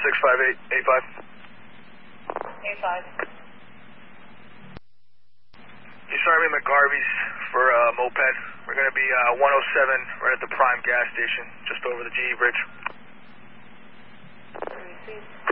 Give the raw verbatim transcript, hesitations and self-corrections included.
six five eight eight five. eight five. You sorry me McGarvey's for uh, moped. We're going to be uh, one oh seven right at the Prime gas station, just over the G E bridge. Received.